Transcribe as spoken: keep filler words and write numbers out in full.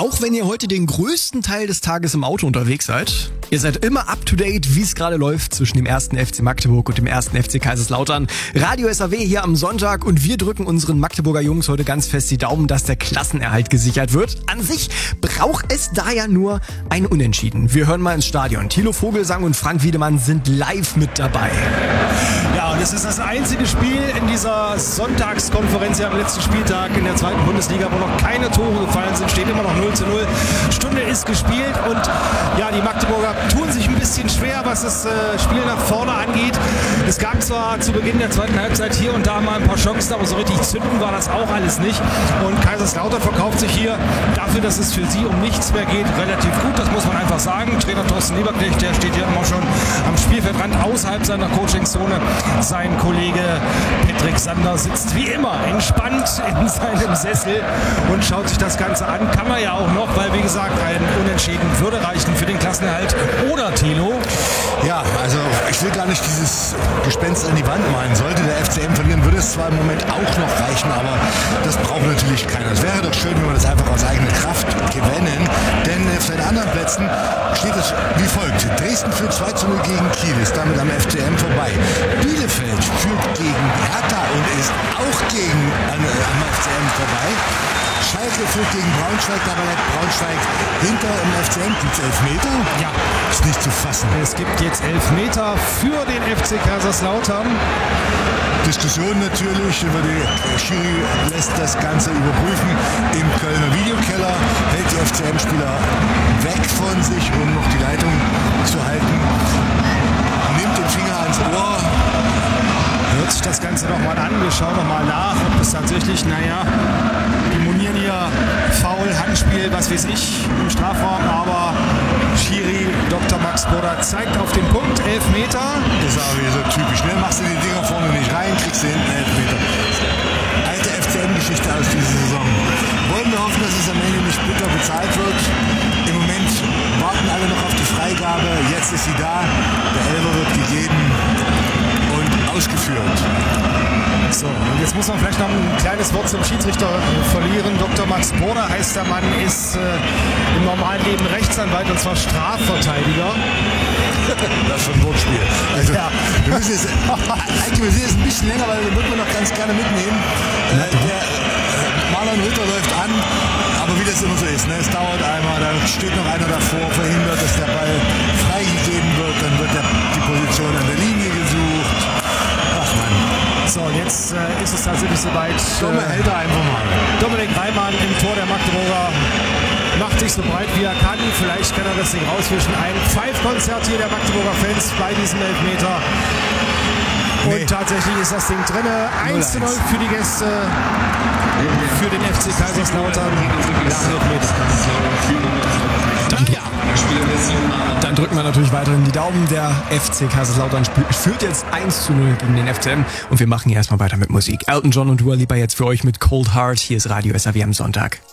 Auch wenn ihr heute den größten Teil des Tages im Auto unterwegs seid, ihr seid immer up to date, wie es gerade läuft zwischen dem ersten F C Magdeburg und dem ersten F C Kaiserslautern. Radio S A W hier am Sonntag und wir drücken unseren Magdeburger Jungs heute ganz fest die Daumen, dass der Klassenerhalt gesichert wird. An sich braucht es da ja nur ein Unentschieden. Wir hören mal ins Stadion. Thilo Vogelsang und Frank Wiedemann sind live mit dabei. Ja, und es ist das einzige Spiel in dieser Sonntagskonferenz hier am letzten Spieltag in der zweiten Bundesliga, wo noch keine Tore gefallen sind. Steht immer noch null zu null. Stunde ist gespielt und ja, die Magdeburger tun sich ein bisschen schwer, was das äh, Spiel nach vorne angeht. Es gab zwar zu Beginn der zweiten Halbzeit hier und da mal ein paar Chancen, aber so richtig zünden war das auch alles nicht. Und Kaiserslautern verkauft sich hier dafür, dass es für sie um nichts mehr geht, relativ gut. Das muss man einfach sagen. Trainer Thorsten Lieberknecht, der steht hier immer schon am Spielfeldrand außerhalb seiner Coachingzone. Sein Kollege Patrick Sander sitzt wie immer entspannt in seinem Sessel und schaut sich das Ganze an. Kann man ja auch noch, weil wie gesagt, ein Unentschieden würde reichen für den Klassenerhalt. Oder Thilo? Ja, also ich will gar nicht dieses Gespenst an die Wand malen. Sollte der F C M verlieren, würde es zwar im Moment auch noch reichen, aber das braucht natürlich keiner. Es wäre doch schön, wenn wir das einfach aus eigener Kraft gewinnen, denn auf den anderen Plätzen steht es wie folgt. Dresden führt zwei zu null gegen Kiel, ist damit am F C M vorbei. Bielefeld führt gegen Hertha und ist auch gegen an, am F C M vorbei. Schalke führt gegen Braunschweig, dabei hat Braunschweig hinter im F C M. Gibt es Elfmeter? Ja. Ist nicht zu fassen. Es gibt jetzt Elfmeter für den F C Kaiserslautern. Diskussion natürlich über die Schiri lässt das Ganze überprüfen. Im Kölner Videokeller hält die F C M-Spieler weg von sich, um noch die Leitung zu halten. Nimmt den Finger ans Ohr. Hört sich das Ganze nochmal an. Wir schauen nochmal nach, ob es tatsächlich, naja, die monieren hier Foul, Handspiel, was weiß ich, im Strafraum, aber Schiri, Doktor Max Boder zeigt auf den Punkt, Elfmeter. Das ist aber wieder so typisch, ne? Machst du die Dinger vorne nicht rein, kriegst du hinten Elfmeter. Alte F C M-Geschichte aus dieser Saison. Wollen wir hoffen, dass es am Ende nicht bitter bezahlt wird. Im Moment warten alle noch auf die Freigabe, jetzt ist sie da, der Elfer wird gegeben und ausgeführt. So, und jetzt muss man vielleicht noch ein kleines Wort zum Schiedsrichter verlieren. Doktor Max Boder heißt der Mann, ist äh, im normalen Leben Rechtsanwalt und zwar Strafverteidiger. Das ist schon ein Wortspiel. Also, ja. wir müssen jetzt, eigentlich, wir sehen es ein bisschen länger, weil wir würden wir noch ganz gerne mitnehmen. Äh, der äh, Marlon Ritter läuft an, aber wie das immer so ist, ne? Es dauert einmal, da steht noch einer davor, verhindert, dass der Ball freigegeben wird, dann wird der, die Position an der Linie gesucht. Ach Mann. So, und jetzt äh, ist es tatsächlich soweit. Domme hält er einfach mal. Dominik Reimann im Tor der Magdeburger macht sich so breit wie er kann. Vielleicht kann er das Ding rauswischen. Ein Pfeifkonzert hier der Magdeburger Fans bei diesem Elfmeter. Und nee. Tatsächlich ist das Ding drin. eins zu null für die Gäste, für den F C Kaiserslautern nach Elfmeter. Dann, ja. Dann drücken wir natürlich weiterhin die Daumen. Der F C Kaiserslautern führt jetzt eins zu null gegen den F C M. Und wir machen hier erstmal weiter mit Musik. Elton John und Dua Lipa jetzt für euch mit Cold Heart. Hier ist Radio S A W am Sonntag.